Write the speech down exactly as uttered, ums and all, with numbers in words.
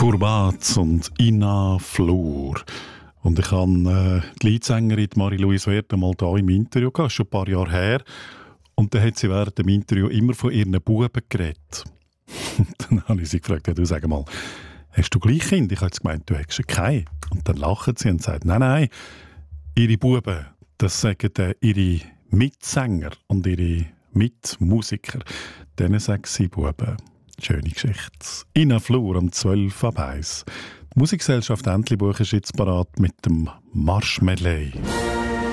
Kurbaz und Ina Flor. Und ich habe äh, die Leadsängerin Marie-Louise Werth mal hier im Interview gehabt, schon ein paar Jahre her. Und dann hat sie während dem Interview immer von ihren Buben geredet. Und dann habe ich sie gefragt, ja, du sag mal, hast du gleich Kinder? Ich habe jetzt gemeint, du hättest keine. Und dann lachen sie und sagen, nein, nein, ihre Buben, das sagen äh, ihre Mitsänger und ihre Mitmusiker. Denen sagen sie Buben. Schöne Geschichte. Ina Flor am zwölf ab eins. Die Musikgesellschaft Entlebuch ist jetzt parat mit dem Marshmallow.